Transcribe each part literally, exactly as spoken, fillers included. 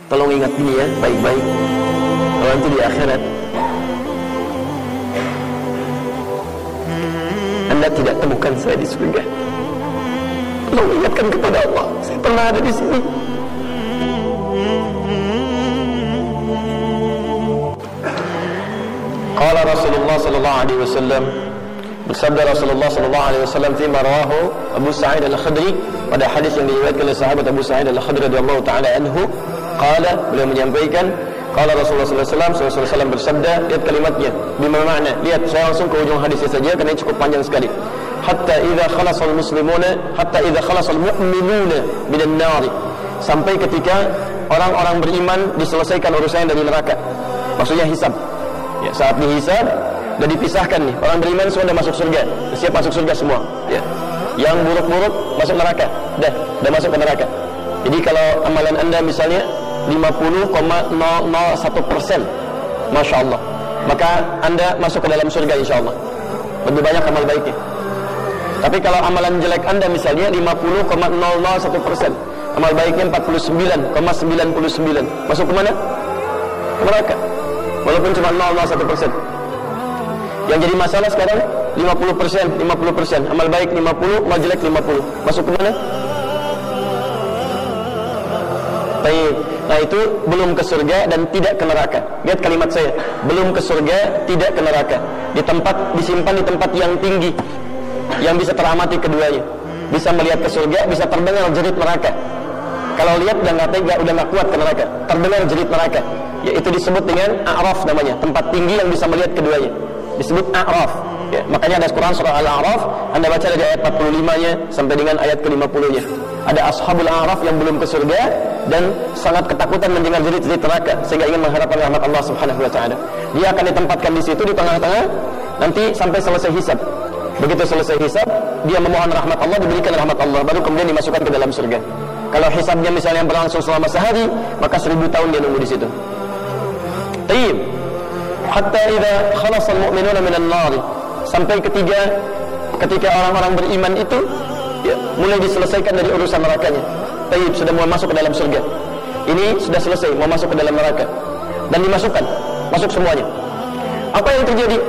Tolong ingat ini ya, baik-baik. Kalau nanti di akhirat Anda tidak temukan saya di surga, tolong ingatkan kepada Allah, saya pernah ada di sini. Qala Rasulullah sallallahu alaihi wasallam, bersabda Rasulullah sallallahu alaihi wasallam fi marahu Abu Sa'id Al-Khudri, pada hadis yang diriwayatkan oleh sahabat Abu Sa'id Al-Khudri radhiyallahu taala anhu, qala, beliau menyampaikan, qala Rasulullah sallallahu alaihi wasallam, sallallahu alaihi wasallam bersabda, lihat kalimatnya, bima makna, lihat, saya langsung ke ujung hadisnya saja karena ini cukup panjang sekali. Hatta idza khalasal muslimuna, hatta idza khalasal mu'minuna minan nar, sampai ketika orang-orang beriman diselesaikan urusannya dari neraka, maksudnya hisab. Ya, saat dihisab dan dipisahkan nih, orang beriman semua dah masuk surga, siap masuk surga semua. Ya. Yang buruk-buruk masuk neraka, dah, dah masuk ke neraka. Jadi kalau amalan Anda misalnya lima puluh koma nol nol satu persen, Masya Allah, maka Anda masuk ke dalam surga insya Allah. Lebih banyak amal baiknya. Tapi kalau amalan jelek Anda misalnya lima puluh koma nol nol satu persen, amal baiknya empat puluh sembilan koma sembilan sembilan, masuk ke mana? Ke neraka. Walaupun cuma nol nol satu persen. Yang jadi masalah sekarang lima puluh persen, lima puluh persen, amal baik lima puluh, amal jelek lima puluh. Masuk ke mana? Baik. Nah, itu belum ke surga dan tidak ke neraka. Lihat kalimat saya, belum ke surga, tidak ke neraka. Di tempat, disimpan di tempat yang tinggi, yang bisa teramati keduanya. Bisa melihat ke surga, bisa terdengar jerit neraka. Kalau lihat udah nggak tega, udah nggak kuat ke neraka, terdengar jerit neraka. Ya, itu disebut dengan A'raf namanya, tempat tinggi yang bisa melihat keduanya. Disebut A'raf. Ya, makanya ada Quran surah Al-A'raf, Anda baca dari ayat empat puluh lima-nya sampai dengan ayat ke lima puluh-nya. Ada ashabul A'raf yang belum ke surga dan sangat ketakutan mendengar jerit-jerit neraka sehingga ingin mengharapkan rahmat Allah Subhanahu wa taala. Dia akan ditempatkan di situ di tengah-tengah nanti sampai selesai hisab. Begitu selesai hisab, dia memohon rahmat Allah, diberikan rahmat Allah, baru kemudian dimasukkan ke dalam surga. Kalau hisabnya misalnya berlangsung selama sehari, maka seribu tahun dia nunggu di situ. Tayyib. Hatta idza khalasa al-mu'minuna minan nar, sampai ketiga ketika orang-orang beriman itu ya, mulai diselesaikan dari urusan nerakanya. Tayyib, sudah mau masuk ke dalam surga. Ini sudah selesai, mau masuk ke dalam neraka. Dan dimasukkan, masuk semuanya. Apa yang terjadi?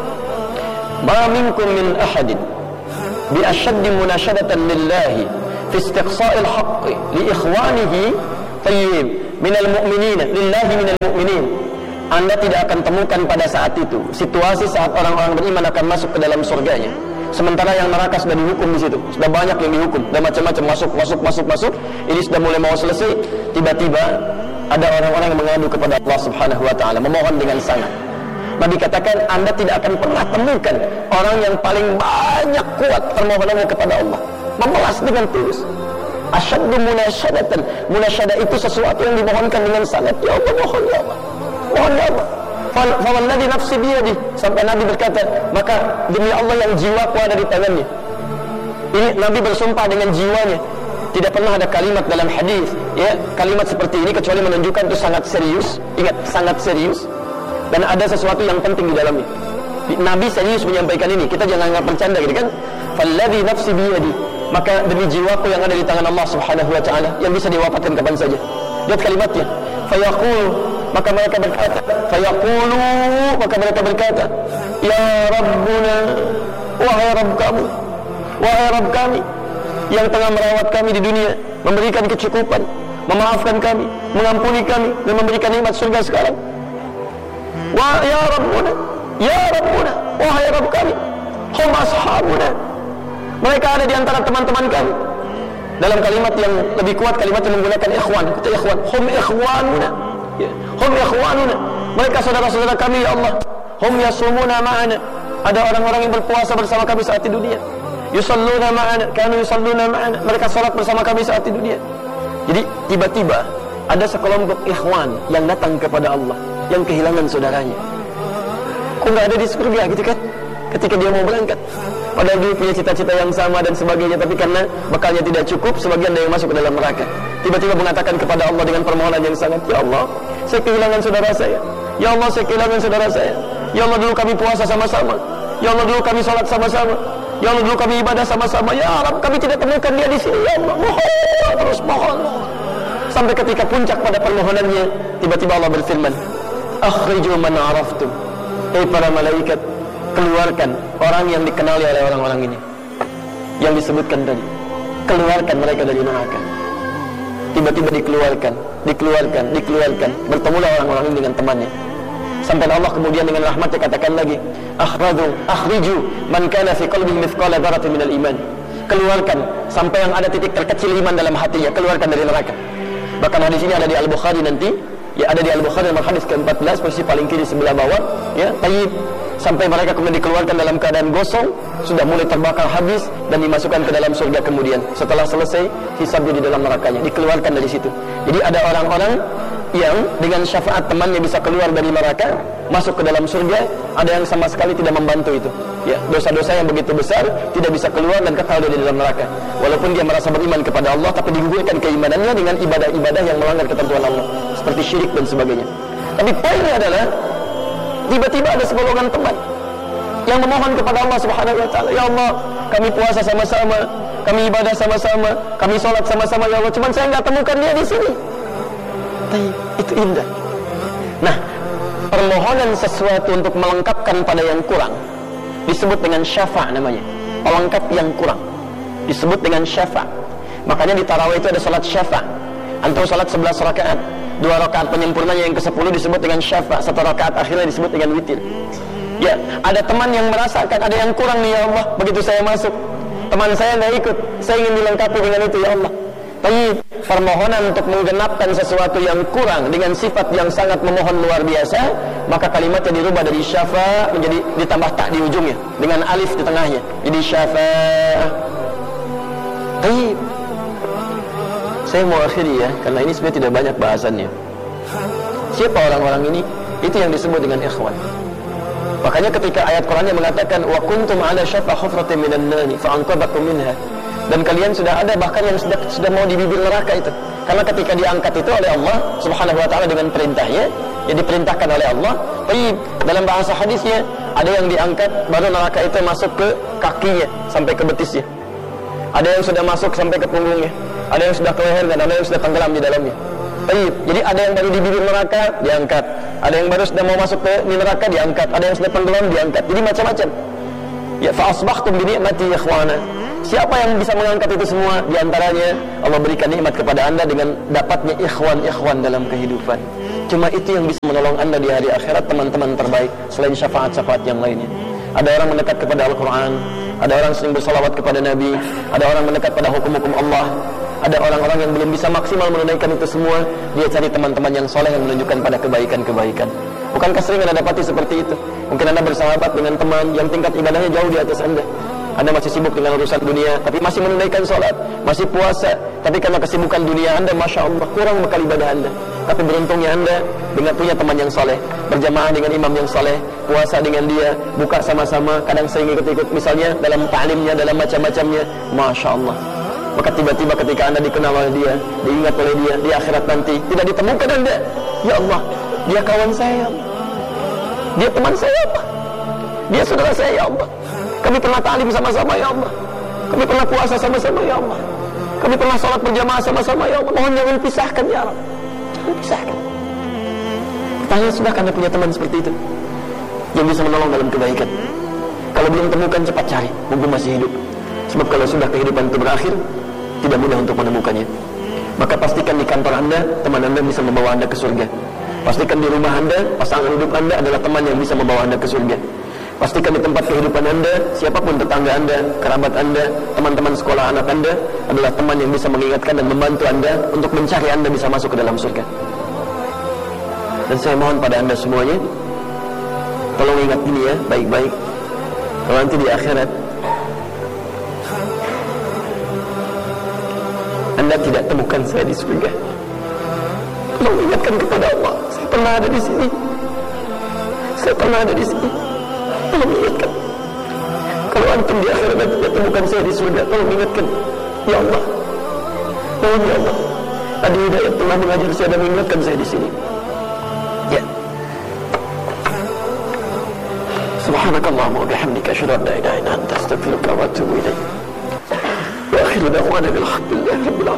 Ma minkum min ahadin bi ashaddi munashadatan lillahi fi istiqsa'il haqqi li ikhwanihi tayyib minal mu'minina lillahi minal mu'minin. Anda tidak akan temukan pada saat itu situasi saat orang-orang beriman akan masuk ke dalam surganya, sementara yang neraka sudah dihukum di situ, sudah banyak yang dihukum, sudah macam-macam masuk, masuk, masuk, masuk. Ini sudah mulai mau selesai, tiba-tiba ada orang-orang yang mengadu kepada Allah Subhanahu Wa Taala, memohon dengan sangat. Nabi katakan, Anda tidak akan pernah temukan orang yang paling banyak kuat permohonannya kepada Allah, memelas dengan tulus. Asyaddu munasyadatan, munasyadah itu sesuatu yang dimohonkan dengan sangat. Ya Allah, mohon ya Allah, mohon ya Allah. Fawalladzi nafsi biyadi, sampai Nabi berkata, maka demi Allah yang jiwaku ada di tangannya. Ini Nabi bersumpah dengan jiwanya. Tidak pernah ada kalimat dalam hadis, ya, kalimat seperti ini kecuali menunjukkan itu sangat serius. Ingat, sangat serius. Dan ada sesuatu yang penting di dalamnya. Nabi serius menyampaikan ini. Kita jangan anggap bercanda gitu kan. Falladzi nafsi biyadi, maka demi jiwaku yang ada di tangan Allah Subhanahu wa taala, yang bisa diwafatkan kapan saja. Lihat kalimatnya. Fayaqul, maka mereka berkata, fayaqulu, maka mereka berkata, ya Rabbuna, wahai Rabb kami, wahai Rabb kami yang tengah merawat kami di dunia, memberikan kecukupan, memaafkan kami, mengampuni kami, dan memberikan nikmat surga sekarang. Wa ya Rabbuna, ya Rabbuna, wahai Rabb kami, hum ashabuna, mereka ada di antara teman-teman kami. Dalam kalimat yang lebih kuat, kalimat yang menggunakan ikhwan, kata ikhwan, hum ikhwanuna, ya, hum ikhwanuna, mereka saudara-saudara kami ya Allah. Hum yasumuna ma'ana, ada orang-orang yang berpuasa bersama kami saat di dunia. Yusalluna ma'ana, kanu yusalluna ma'ana, mereka salat bersama kami saat di dunia. Jadi tiba-tiba ada sekelompok ikhwan yang datang kepada Allah, yang kehilangan saudaranya. Kok nggak ada di surga gitu kan? Ketika dia mau berangkat, padahal dia punya cita-cita yang sama dan sebagainya, tapi karena bekalnya tidak cukup, sebagian ada yang masuk ke dalam neraka. Tiba-tiba mengatakan kepada Allah dengan permohonan yang sangat, ya Allah, saya kehilangan saudara saya. Ya Allah, saya kehilangan saudara saya. Ya Allah, dulu kami puasa sama-sama. Ya Allah, dulu kami sholat sama-sama. Ya Allah, dulu kami ibadah sama-sama. Ya Allah, kami tidak temukan dia di sini. Ya Allah, mohon, terus mohon, mohon. Sampai ketika puncak pada permohonannya, tiba-tiba Allah berfirman, akhriju man araftum. Hei para malaikat, keluarkan orang yang dikenali oleh orang-orang ini, yang disebutkan tadi. Keluarkan mereka dari neraka. Tiba-tiba dikeluarkan, dikeluarkan, dikeluarkan. Bertemulah orang-orang ini dengan temannya. Sampai Allah kemudian dengan rahmatnya katakan lagi, akhriju, akhriju man kana fi qalbihi mithqala dzarratin minal iman. Keluarkan sampai yang ada titik terkecil iman dalam hatinya, keluarkan dari neraka. Bahkan hadis ini ada di Al-Bukhari nanti, ya ada di Al-Bukhari dalam hadis ke empat belas, posisi paling kiri sebelah bawah, ya, tayyib. Sampai mereka kemudian dikeluarkan dalam keadaan gosong, sudah mulai terbakar habis dan dimasukkan ke dalam surga kemudian. Setelah selesai hisabnya di dalam nerakanya, dikeluarkan dari situ. Jadi ada orang-orang yang dengan syafaat temannya bisa keluar dari neraka, masuk ke dalam surga. Ada yang sama sekali tidak membantu itu, ya, dosa-dosa yang begitu besar tidak bisa keluar dan kekal di dalam neraka. Walaupun dia merasa beriman kepada Allah, tapi digugurkan keimanannya dengan ibadah-ibadah yang melanggar ketentuan Allah, seperti syirik dan sebagainya. Tapi poinnya adalah tiba-tiba ada sebolongan teman yang memohon kepada Allah Subhanahu wa taala, ya Allah, kami puasa sama-sama, kami ibadah sama-sama, kami sholat sama-sama, ya Allah, cuman saya nggak temukan dia di sini. Tapi itu indah. Nah, permohonan sesuatu untuk melengkapkan pada yang kurang disebut dengan syafa' namanya. Pelengkap yang kurang disebut dengan syafa'. Makanya di tarawih itu ada salat syafa'. Antum salat sebelas rakaat, dua rakaat penyempurnanya yang kesepuluh disebut dengan syafa', satu rakaat akhirnya disebut dengan witir. Ya, ada teman yang merasakan ada yang kurang nih, ya Allah, begitu saya masuk, teman saya nggak ikut, saya ingin dilengkapi dengan itu, ya Allah. Tapi permohonan untuk menggenapkan sesuatu yang kurang dengan sifat yang sangat memohon luar biasa, maka kalimatnya dirubah dari syafa' menjadi ditambah tak di ujungnya dengan alif di tengahnya, jadi syafa'. Tapi saya mau akhiri ya, karena ini sebenarnya tidak banyak bahasannya. Siapa orang-orang ini? Itu yang disebut dengan ikhwan. Makanya ketika ayat Qur'annya mengatakan wa kuntum ala syafa hufratin minan nari fa anqadhakum minha, dan kalian sudah ada bahkan yang sudah sudah mau di bibir neraka itu. Karena ketika diangkat itu oleh Allah Subhanahu wa taala dengan perintahnya, yang diperintahkan oleh Allah. Tapi dalam bahasa hadisnya ada yang diangkat baru neraka itu masuk ke kakinya sampai ke betisnya. Ada yang sudah masuk sampai ke punggungnya, ada yang sudah ke leher, dan ada yang sudah tenggelam di dalamnya. Baik, jadi ada yang baru di bibir neraka diangkat, ada yang baru sudah mau masuk ke neraka diangkat, ada yang sudah tenggelam diangkat. Jadi macam-macam. Ya, fa asbahtum bi ni'mati ikhwana. Siapa yang bisa mengangkat itu semua? Di antaranya Allah berikan nikmat kepada Anda dengan dapatnya ikhwan-ikhwan dalam kehidupan. Cuma itu yang bisa menolong Anda di hari akhirat, teman-teman terbaik selain syafaat-syafaat yang lainnya. Ada orang mendekat kepada Al-Quran, ada orang sering bersalawat kepada Nabi, ada orang mendekat pada hukum-hukum Allah. Ada orang-orang yang belum bisa maksimal menunaikan itu semua, dia cari teman-teman yang soleh yang menunjukkan pada kebaikan-kebaikan. Bukankah sering Anda dapati seperti itu? Mungkin Anda bersahabat dengan teman yang tingkat ibadahnya jauh di atas Anda. Anda masih sibuk dengan urusan dunia, tapi masih menunaikan sholat, masih puasa, tapi karena kesibukan dunia Anda, Masya Allah, kurang bekal ibadah Anda. Tapi beruntungnya Anda dengan punya teman yang soleh, berjamaah dengan imam yang soleh, puasa dengan dia, buka sama-sama, kadang sering ikut-ikut misalnya dalam ta'limnya, dalam macam-macamnya, Masya Allah. Maka tiba-tiba ketika Anda dikenal oleh dia, diingat oleh dia, di akhirat nanti tidak ditemukan Anda, ya Allah, dia kawan saya, dia teman saya, Allah, dia saudara saya, ya Allah, kami pernah ta'lim sama-sama, ya Allah, kami pernah puasa sama-sama, ya Allah, kami pernah sholat berjamaah sama-sama, ya Allah, mohon jangan pisahkan, ya Allah, jangan pisahkan. Pertanyaan, sudahkah Anda punya teman seperti itu yang bisa menolong dalam kebaikan? Kalau belum temukan, cepat cari, mumpung masih hidup. Sebab kalau sudah kehidupan itu berakhir, tidak mudah untuk menemukannya. Maka pastikan di kantor Anda, teman Anda bisa membawa Anda ke surga. Pastikan di rumah Anda, pasangan hidup Anda adalah teman yang bisa membawa Anda ke surga. Pastikan di tempat kehidupan Anda, siapapun tetangga Anda, kerabat Anda, teman-teman sekolah anak Anda adalah teman yang bisa mengingatkan dan membantu Anda untuk mencari Anda bisa masuk ke dalam surga. Dan saya mohon pada Anda semuanya, tolong ingat ini ya, baik-baik. Kalau nanti di akhirat Anda tidak temukan saya di surga, tolong ingatkan kepada Allah, saya pernah ada di sini, saya pernah ada di sini. Tolong ingatkan. Kalau antum di akhirat nanti tidak temukan saya di surga, tolong ingatkan, ya Allah, tolong ya Allah, Adi Hidayat telah mengajar saya dan mengingatkan saya di sini. Ya. Subhanakallahumma wa bihamdika asyhadu an la ilaha illa anta astaghfiruka wa atubu ilaik. Wa akhiru da'wana alhamdulillahi rabbil alamin.